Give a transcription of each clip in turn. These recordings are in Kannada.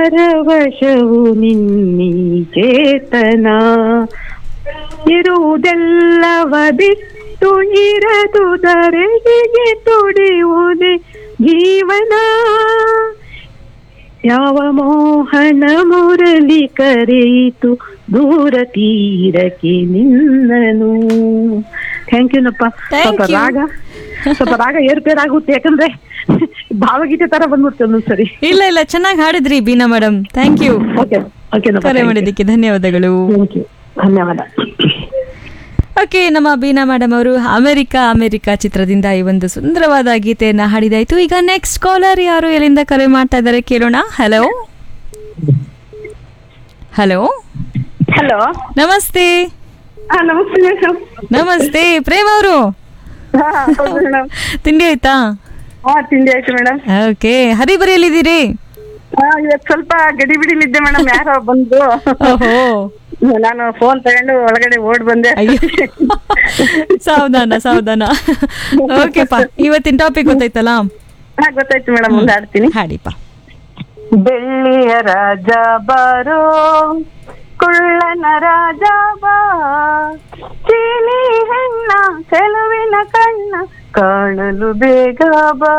ಪರವಶವು ನಿನ್ನಿ ಚೇತನ, ಇರುವುದೆಲ್ಲವ ಬಿಟ್ಟು ಇರದುದರೆಗೆ ತುಡಿಯುವುದೇ ಜೀವನ. ಯಾವ ಮೋಹನ ಮುರಳಿ ಕರೆಯಿತು ದೂರ ತೀರಕ್ಕೆ ನಿನ್ನನು. ಥ್ಯಾಂಕ್ ಯುನಪ್ಪ. ಸ್ವಲ್ಪ ರಾಗ ಏರ್ಪೇರಾಗುತ್ತೆ, ಯಾಕಂದ್ರೆ ಭಾವಗೀತೆ ತರ ಬಂದ್ಬಿಡ್ತು ಒಂದೊಂದ್ಸರಿ. ಇಲ್ಲ ಇಲ್ಲ, ಚೆನ್ನಾಗಿ ಹಾಡಿದ್ರಿ ಬೀನಾ ಮೇಡಮ್. Thank you. ಕರೆ ಮಾಡಿದ್ದಕ್ಕೆ ಧನ್ಯವಾದಗಳು. ಧನ್ಯವಾದ. ಓಕೆ, ನಮ್ಮ ಬೀನಾ ಮೇಡಮ್ ಅವರು ಅಮೆರಿಕಾ ಚಿತ್ರದಿಂದ ಈ ಒಂದು ಸುಂದರವಾದ ಗೀತೆಯನ್ನ ಹಾಡಿದಾಯ್ತು. ಈಗ ನೆಕ್ಸ್ಟ್ ಕಾಲರ್ ಯಾರು, ಎಲ್ಲಿಂದ ಕರೆ ಮಾಡ್ತಾ ಇದ್ದಾರೆ ಕೇಳೋಣ. ಹಲೋ ಹಲೋ ಹಲೋ, ನಮಸ್ತೆ. ನಮಸ್ತೆ. ನಮಸ್ತೆ ಪ್ರೇಮ ಅವರು, ತಿಂಡಿ ಆಯ್ತಾ? ತಿಂಡಿ ಆಯ್ತು ಮೇಡಮ್. ಓಕೆ, ಹರಿಬರಿಯಲ್ಲಿದ್ದೀರಿ? ಇವತ್ತು ಸ್ವಲ್ಪ ಗಡಿಬಿಡಿಲಿದ್ದೆ ಮೇಡಮ್, ಯಾರೋ ಬಂದು ನಾನು ಫೋನ್ ತಗೊಂಡು ಒಳಗಡೆ ಓಡ್ ಬಂದೆ. ಸಾವಧಾನ. ಓಕೆಪ್ಪ, ಇವತ್ತಿನ ಟಾಪಿಕ್ ಗೊತ್ತಾಯ್ತಲ್ಲ? ಗೊತ್ತಾಯ್ತು ಮೇಡಮ್, ಮುಂದೆ ಹಾಡ್ತೀನಿ. ಹಾಡಿಪ್ಪ. ಬೆಳ್ಳಿಯ ರಾಜ ಬಾರೋ, ಕುಳ್ಳನ ರಾಜ ಬಾ, ಚೀನಿ ಹೆಣ್ಣ ಚೆಲುವಿನ ಕಣ್ಣ ಕಾಣಲು ಬೇಗ ಬಾ,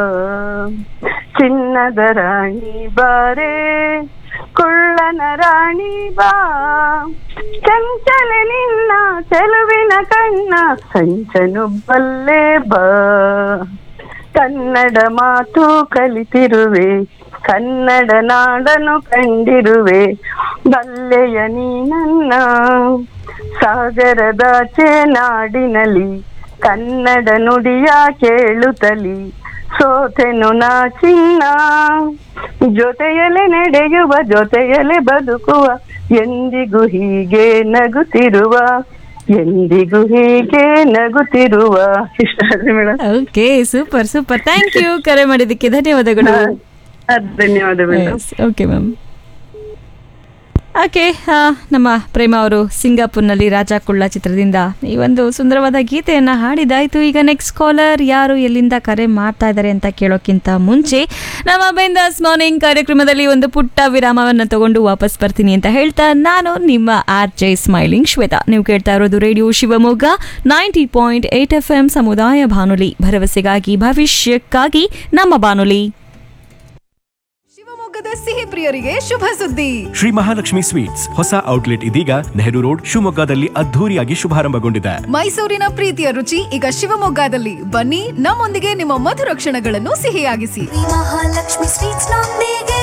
ಚಿನ್ನದ ರಾಣಿ ಬಾರೇ ಕುಳ್ಳನ ರಾಣಿ ಬಾ, ಚಂಚಲ ನಿನ್ನ ಚೆಲುವಿನ ಕಣ್ಣ ಸಂಚನು ಬಲ್ಲೆ ಬಾ, ಕನ್ನಡ ಮಾತು ಕಲಿತಿರುವೆ ಕನ್ನಡ ನಾಡನು ಕಂಡಿರುವೆ, ಬಲ್ಲೆಯ ನೀ ನನ್ನ ಸಾಗರದಾಚೆ ನಾಡಿನಲ್ಲಿ, ಕನ್ನಡ ನುಡಿಯ ಕೇಳುತ್ತಲಿ ಸೋತೆನು ನಾ ಚಿನ್ನ, ಜೊತೆಯಲೆ ನಡೆಯುವ ಜೊತೆಯಲೆ ಬದುಕುವ, ಎಂದಿಗೂ ಹೀಗೆ ನಗುತ್ತಿರುವ ಎಂದಿಗೂ ಹೀಗೆ ನಗುತ್ತಿರುವ. ಇಷ್ಟ madam. Okay, super. Thank you, ಕರೆ ಮಾಡಿದ್ದಕ್ಕೆ ಧನ್ಯವಾದಗಳು. ಧನ್ಯವಾದಗಳು. Okay ma'am. ಓಕೆ, ನಮ್ಮ ಪ್ರೇಮ ಅವರು ಸಿಂಗಾಪುರ್ನಲ್ಲಿ ರಾಜ ಕುಳ್ಳ ಚಿತ್ರದಿಂದ ಈ ಒಂದು ಸುಂದರವಾದ ಗೀತೆಯನ್ನು ಹಾಡಿದಾಯಿತು. ಈಗ ನೆಕ್ಸ್ಟ್ ಕಾಲರ್ ಯಾರು, ಎಲ್ಲಿಂದ ಕರೆ ಮಾಡ್ತಾ ಇದ್ದಾರೆ ಅಂತ ಕೇಳೋಕ್ಕಿಂತ ಮುಂಚೆ ನಮ್ಮ ಬಿಂದಾಸ್ ಮಾರ್ನಿಂಗ್ ಕಾರ್ಯಕ್ರಮದಲ್ಲಿ ಒಂದು ಪುಟ್ಟ ವಿರಾಮವನ್ನು ತಗೊಂಡು ವಾಪಸ್ ಬರ್ತೀನಿ ಅಂತ ಹೇಳ್ತಾ, ನಾನು ನಿಮ್ಮ RJ ಸ್ಮೈಲಿಂಗ್ ಶ್ವೇತಾ. ನೀವು ಕೇಳ್ತಾ ಇರೋದು ರೇಡಿಯೋ ಶಿವಮೊಗ್ಗ 90.8 FM ಸಮುದಾಯ ಬಾನುಲಿ, ಭರವಸೆಗಾಗಿ ಭವಿಷ್ಯಕ್ಕಾಗಿ ನಮ್ಮ ಬಾನುಲಿ. ಶಿವಮೊಗ್ಗದ ಸಿಹಿ ಪ್ರಿಯರಿಗೆ ಶುಭ ಸುದ್ದಿ. ಶ್ರೀ ಮಹಾಲಕ್ಷ್ಮಿ ಸ್ವೀಟ್ಸ್ ಹೊಸ ಔಟ್ಲೆಟ್ ಇದೀಗ ನೆಹರು ರೋಡ್ ಶಿವಮೊಗ್ಗದಲ್ಲಿ ಅದ್ಧೂರಿಯಾಗಿ ಶುಭಾರಂಭಗೊಂಡಿದೆ. ಮೈಸೂರಿನ ಪ್ರೀತಿಯ ರುಚಿ ಈಗ ಶಿವಮೊಗ್ಗದಲ್ಲಿ. ಬನ್ನಿ, ನಮ್ಮೊಂದಿಗೆ ನಿಮ್ಮ ಮಧುರ ಕ್ಷಣಗಳನ್ನು ಸಿಹಿಯಾಗಿಸಿ. ಮಹಾಲಕ್ಷ್ಮಿ ಸ್ವೀಟ್ಸ್ ನೊಂದಿಗೆ.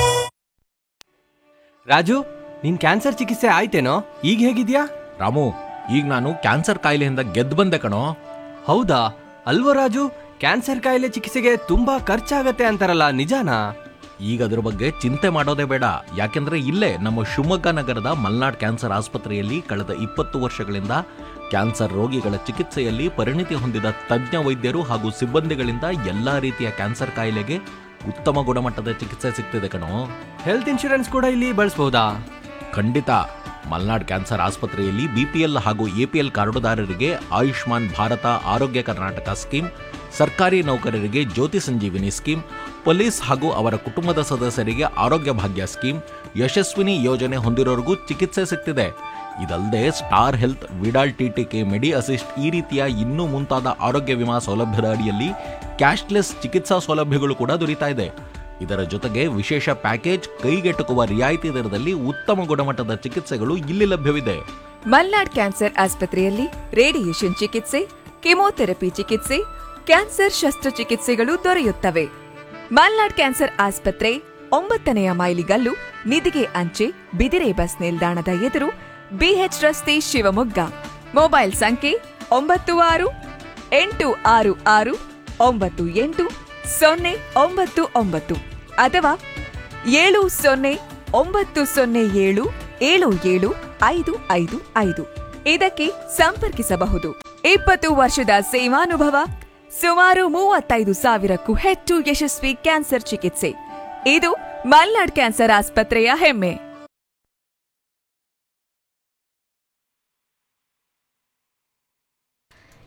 ರಾಜು, ನಿನ್ ಕ್ಯಾನ್ಸರ್ ಚಿಕಿತ್ಸೆ ಆಯ್ತೇನೋ? ಈಗ ಹೇಗಿದ್ಯಾ? ರಾಮು, ಈಗ ನಾನು ಕ್ಯಾನ್ಸರ್ ಕಾಯಿಲೆಯಿಂದ ಗೆದ್ದು ಬಂದೆ ಕಣೋ. ಹೌದಾ? ಅಲ್ವೋ ರಾಜು, ಕ್ಯಾನ್ಸರ್ ಕಾಯಿಲೆ ಚಿಕಿತ್ಸೆಗೆ ತುಂಬಾ ಖರ್ಚಾಗತ್ತೆ ಅಂತಾರಲ್ಲ, ನಿಜಾನಾ? ಈಗ ಅದ್ರ ಬಗ್ಗೆ ಚಿಂತೆ ಮಾಡೋದೇ ಬೇಡ. ಯಾಕೆಂದ್ರೆ ಇಲ್ಲೇ ನಮ್ಮ ಶಿವಮೊಗ್ಗ ನಗರದ ಮಲ್ನಾಡ್ ಕ್ಯಾನ್ಸರ್ ಆಸ್ಪತ್ರೆಯಲ್ಲಿ ಕಳೆದ 20 ವರ್ಷಗಳಿಂದ ಕ್ಯಾನ್ಸರ್ ರೋಗಿಗಳ ಚಿಕಿತ್ಸೆಯಲ್ಲಿ ಪರಿಣಿತಿ ಹೊಂದಿದ ತಜ್ಞ ವೈದ್ಯರು ಹಾಗೂ ಸಿಬ್ಬಂದಿಗಳಿಂದ ಎಲ್ಲಾ ರೀತಿಯ ಕ್ಯಾನ್ಸರ್ ಕಾಯಿಲೆಗೆ ಉತ್ತಮ ಗುಣಮಟ್ಟದ ಚಿಕಿತ್ಸೆ ಸಿಗ್ತಿದೆ ಕಣೋ. ಹೆಲ್ತ್ ಇನ್ಶೂರೆನ್ಸ್ ಕೂಡ ಇಲ್ಲಿ ಬಳಸಬಹುದಾ? ಖಂಡಿತ. ಮಲ್ನಾಡ್ ಕ್ಯಾನ್ಸರ್ ಆಸ್ಪತ್ರೆಯಲ್ಲಿ BPL ಹಾಗೂ APL ಕಾರ್ಡುದಾರರಿಗೆ ಆಯುಷ್ಮಾನ್ ಭಾರತ ಆರೋಗ್ಯ ಕರ್ನಾಟಕ ಸ್ಕೀಮ್, ಸರ್ಕಾರಿ ನೌಕರರಿಗೆ ಜ್ಯೋತಿ ಸಂಜೀವಿನಿ ಸ್ಕೀಮ್, ಪೊಲೀಸ್ ಹಾಗೂ ಅವರ ಕುಟುಂಬದ ಸದಸ್ಯರಿಗೆ ಆರೋಗ್ಯ ಭಾಗ್ಯ ಸ್ಕೀಮ್, ಯಶಸ್ವಿನಿ ಯೋಜನೆ ಹೊಂದಿರೋರಿಗೂ ಚಿಕಿತ್ಸೆ ಸಿಗ್ತಿದೆ. ಇದಲ್ಲದೆ ಸ್ಟಾರ್ ಹೆಲ್ತ್, ವಿಡಾಲ್ TTK, ಮೆಡಿ ಅಸಿಸ್ಟ್ ಈ ರೀತಿಯ ಇನ್ನೂ ಮುಂತಾದ ಆರೋಗ್ಯ ವಿಮಾ ಸೌಲಭ್ಯದ ಅಡಿಯಲ್ಲಿ ಕ್ಯಾಶ್ಲೆಸ್ ಚಿಕಿತ್ಸಾ ಸೌಲಭ್ಯಗಳು ಕೂಡ ದೊರೀತಾ ಇದೆ. ಇದರ ಜೊತೆಗೆ ವಿಶೇಷ ಪ್ಯಾಕೇಜ್, ಕೈಗೆಟುಕುವ ರಿಯಾಯಿತಿ ದರದಲ್ಲಿ ಉತ್ತಮ ಗುಣಮಟ್ಟದ ಚಿಕಿತ್ಸೆಗಳು ಇಲ್ಲಿ ಲಭ್ಯವಿದೆ. ಮಲ್ನಾಡ್ ಕ್ಯಾನ್ಸರ್ ಆಸ್ಪತ್ರೆಯಲ್ಲಿ ರೇಡಿಯೇಷನ್ ಚಿಕಿತ್ಸೆ, ಕೆಮೊಥೆರಪಿ ಚಿಕಿತ್ಸೆ, ಕ್ಯಾನ್ಸರ್ ಶಸ್ತ್ರಚಿಕಿತ್ಸೆಗಳು ದೊರೆಯುತ್ತವೆ. ಮಲ್ನಾಡ್ ಕ್ಯಾನ್ಸರ್ ಆಸ್ಪತ್ರೆ 9ನೇ ಮೈಲಿಗಲ್ಲು, ನಿಧಿಗೆ ಅಂಚೆ, ಬಿದಿರೆ ಬಸ್ ನಿಲ್ದಾಣದ ಎದುರು, BH ರಸ್ತೆ, ಶಿವಮೊಗ್ಗ. ಮೊಬೈಲ್ ಸಂಖ್ಯೆ 9666988099 ಅಥವಾ 709007775555 ಇದಕ್ಕೆ ಸಂಪರ್ಕಿಸಬಹುದು. 20 ವರ್ಷದ ಸೇವಾನುಭವ, ಸುಮಾರು 35,000ಕ್ಕೂ ಹೆಚ್ಚು ಯಶಸ್ವಿ ಕ್ಯಾನ್ಸರ್ ಚಿಕಿತ್ಸೆ. ಇದು ಮಲ್ನಾಡ್ ಕ್ಯಾನ್ಸರ್ ಆಸ್ಪತ್ರೆಯ ಹೆಮ್ಮೆ.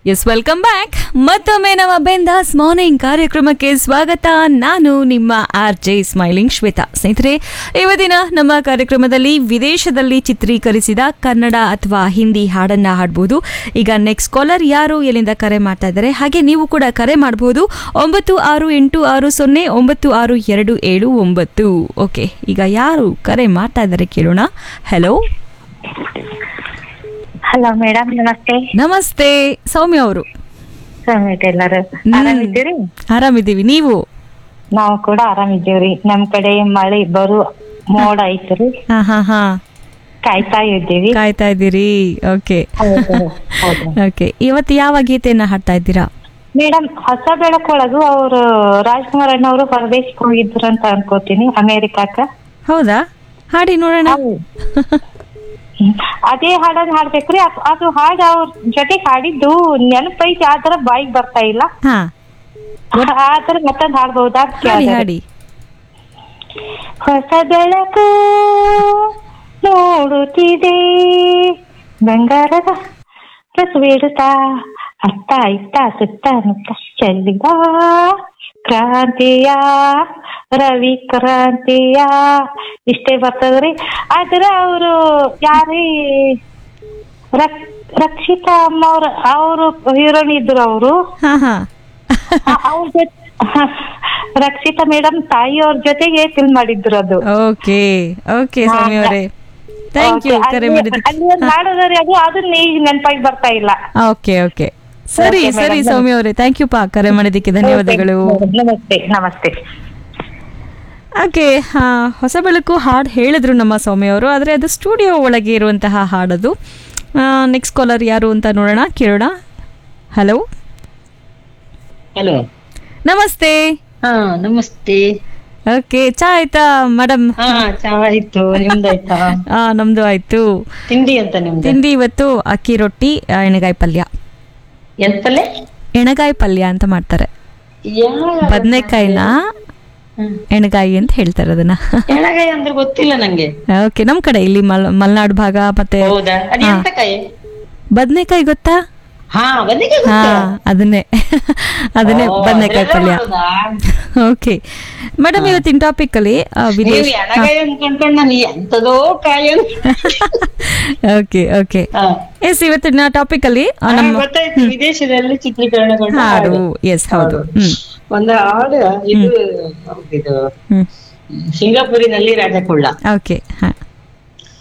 S, welcome back. ಮತ್ತೊಮ್ಮೆ ನಮ್ಮ ಬೆಂದಾಸ್ ಮಾರ್ನಿಂಗ್ ಕಾರ್ಯಕ್ರಮಕ್ಕೆ ಸ್ವಾಗತ. ನಾನು ನಿಮ್ಮ RJ ಸ್ಮೈಲಿಂಗ್ ಶ್ವೇತಾ. ಸ್ನೇಹಿತರೆ, ಇವತ್ತಿನ ನಮ್ಮ ಕಾರ್ಯಕ್ರಮದಲ್ಲಿ ವಿದೇಶದಲ್ಲಿ ಚಿತ್ರೀಕರಿಸಿದ ಕನ್ನಡ ಅಥವಾ ಹಿಂದಿ ಹಾಡನ್ನ ಹಾಡಬಹುದು. ಈಗ ನೆಕ್ಸ್ಟ್ ಕಾಲರ್ ಯಾರು, ಎಲ್ಲಿಂದ ಕರೆ ಮಾಡ್ತಾ ಇದ್ದಾರೆ, ಹಾಗೆ ನೀವು ಕೂಡ ಕರೆ ಮಾಡಬಹುದು 9686096279. ಓಕೆ, ಈಗ ಯಾರು ಕರೆ ಮಾಡ್ತಾ ಇದ್ದಾರೆ ಕೇಳೋಣ. ಹಲೋ ಹಲೋ ಮೇಡಮ್, ನಮಸ್ತೆ. ನಮಸ್ತೆ, ಸೌಮ್ಯ ಅವರು. ಎಲ್ಲರೂ ಆರಾಮಿದ್ದೀರಿ? ಆರಾಮಿದ್ದೀವಿ, ನೀವು? ನಾವು ಕೂಡ ಆರಾಮಿದ್ದೀವ್ರಿ. ನಮ್ ಕಡೆ ಮಳೆ ಬರು ಮೋಡ ಐತ್ರಿ. ಕಾಯ್ತಾ ಇದ್ದೀರಿ. ಓಕೆ ಓಕೆ, ಇವತ್ತು ಯಾವ ಗೀತೆಯನ್ನ ಹಾಡ್ತಾ ಇದ್ದೀರಾ ಮೇಡಮ್? ಹೊಸ ಬೆಳಕೊಳಗು ಅವರು ರಾಜ್ಕುಮಾರ್ ಅಣ್ಣವರು ಹೊರದೇಶಕ್ಕೆ ಹೋಗಿದ್ರು ಅಂತ ಅನ್ಕೋತೀನಿ, ಅಮೇರಿಕಾಕ. ಹೌದಾ? ಹಾಡಿ ನೋಡೋಣ. ಅದೇ ಹಾಡನ್ನ ಹಾಡ್ಬೇಕ್ರಿ. ಅದು ಹಾಡು ಅವ್ರ ಜೊತೆಗೆ ಹಾಡಿದ್ದು ನೆನಪೈತಿ, ಆತರ ಬಾಯಿಗೆ ಬರ್ತಾ ಇಲ್ಲ. ಆತರ ಮತ್ತೊಂದು ಹಾಡ್ಬಹುದಾ? ಹಾಡಿ. ಹೊಸ ಬೆಳಕು ನೋಡುತ್ತಿದೆ, ಬಂಗಾರದ ಪ್ರಸವಿಡುತ್ತಾ, ಅತ್ತ ಇತ್ತ ಸುತ್ತ ಮುತ್ತ ಚೆಲ್ಲಿದ ಕ್ರಾಂತಿಯ ರವಿ ಕ್ರಾಂತಿಯ. ಇಷ್ಟೇ ಬರ್ತದ್ರಿ. ಆದ್ರ ಅವರು ಯಾರೀ ರಕ್ಷಿತಾ ಅಮ್ಮ ಅವರು ಹೀರೋಯಿನ್ ಇದ್ರು. ಅವರು ಅವ್ರ ಜೊತೆ ರಕ್ಷಿತಾ ಮೇಡಮ್ ತಾಯಿಯವ್ರ ಜೊತೆಗೆ ಫಿಲ್ಮ್ ಮಾಡಿದ್ರು ಅದು. ಓಕೆ ಓಕೆ ಸೌಮ್ಯ ಅವರೇ, ಥ್ಯಾಂಕ್ ಯು ಕರೆ ಮಾಡಿದ್ದಕ್ಕೆ. ಅಲ್ಲಿ ಒಂದು ಹಾಡೋದ್ರಿ, ಅದನ್ನ ಈಗ ನೆನಪಾಗಿ ಬರ್ತಾ ಇಲ್ಲ. ಓಕೆ ಓಕೆ, ಸರಿ ಸರಿ ಸೌಮ್ಯ ಅವರೇ, ಥ್ಯಾಂಕ್ ಯು ಪಾ, ಕರೆ ಮಾಡಿದ್ದಕ್ಕೆ ಧನ್ಯವಾದಗಳು. ನಮಸ್ತೆ ನಮಸ್ತೆ. ಓಕೆ, ಹೊಸ ಬೆಳಕು ಹಾಡು ಹೇಳಿದ್ರು ನಮ್ಮ ಸೌಮ್ಯ ಅವರು, ಆದರೆ ಅದು ಸ್ಟುಡಿಯೋ ಒಳಗೆ ಇರುವಂತಹ ಹಾಡದು. ನೆಕ್ಸ್ಟ್ ಕಾಲರ್ ಯಾರು ಅಂತ ನೋಡೋಣ, ಕೇಳೋಣ. ಹಲೋ ಹಲೋ, ನಮಸ್ತೆ. ನಮಸ್ತೆ. ಓಕೆ, ಚಾ ಆಯ್ತಾ ಮೇಡಮ್? ಚಾ ಆಯ್ತು, ನಿಮ್ದಾಯ್ತಾ? ನಮ್ದು ಆಯ್ತು. ತಿಂಡಿ ಅಂತ ನಿಮ್ದು? ತಿಂಡಿ ಇವತ್ತು ಅಕ್ಕಿ ರೊಟ್ಟಿ, ಎಣಗಾಯಿ ಪಲ್ಯ. ಎಂತ ಪಲ್ಯ? ಎಣಗಾಯಿ ಪಲ್ಯ ಅಂತ ಮಾಡ್ತಾರೆ. ಬದನೆಕಾಯಿನ ಎಣಗಾಯಿ ಅಂತ ಹೇಳ್ತಾರೆ ಅದನ್ನ. ಎಣಗಾಯಿ ಅಂದ್ರೆ ಗೊತ್ತಿಲ್ಲ ನಂಗೆ. ಓಕೆ, ನಮ್ ಕಡೆ ಇಲ್ಲಿ ಮಲೆನಾಡು ಭಾಗ. ಮತ್ತೆ ಬದನೆಕಾಯಿ ಗೊತ್ತಾ? ಅದನ್ನೇ ಬದನೆಕಾಯಿ ಪಲ್ಯ. ಓಕೆ ಮೇಡಮ್, ಇವತ್ತಿನ ಟಾಪಿಕ್ ಅಲ್ಲಿ ಓಕೆ ಓಕೆ ಎಸ್, ಇವತ್ತಿನ ಟಾಪಿಕ್ ಅಲ್ಲಿ ವಿದೇಶದಲ್ಲಿ ಚಿತ್ರೀಕರಣ ಹಾಡು. ಎಸ್, ಹೌದು. ಒಂದು ಹಾಡು ಇದು ಸಿಂಗಾಪುರಿನಲ್ಲಿ ರಾಜಕುಳ್ಳ. ಓಕೆ,